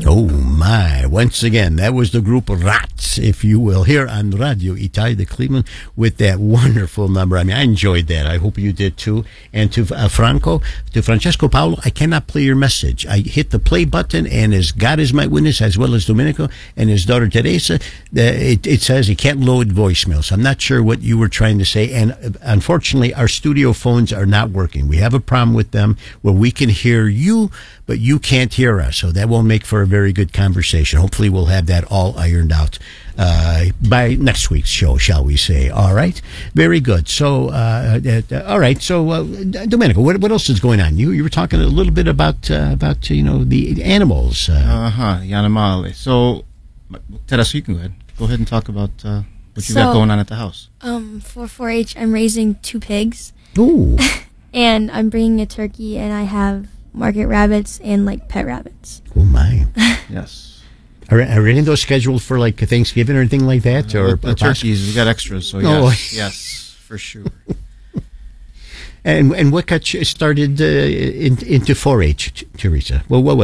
Oh my, once again, that was the group Rats, if you will, here on Radio Italia Cleveland with that wonderful number. I mean, I enjoyed that. I hope you did too. And to Francesco Paolo, I cannot play your message. I hit the play button, and as God is my witness, as well as Domenico and his daughter Teresa, it says he can't load voicemail. So I'm not sure what you were trying to say. And unfortunately, our studio phones are not working. We have a problem with them where we can hear you, but you can't hear us. So that won't make for a very good conversation. Hopefully we'll have that all ironed out by next week's show, shall we say. All right? Very good. So, all right. So, Domenico, what else is going on? You were talking a little bit about the animals. The animali. So, Teresa, you can go ahead and talk about what you got going on at the house. For 4-H, I'm raising 2 pigs. Ooh. And I'm bringing a turkey, and I have market rabbits and pet rabbits. Oh my! Yes. Are any of those scheduled for Thanksgiving or anything like that? Or the turkeys, we got extras, so yes, for sure. And what got you started into 4-H, Teresa? Well, what was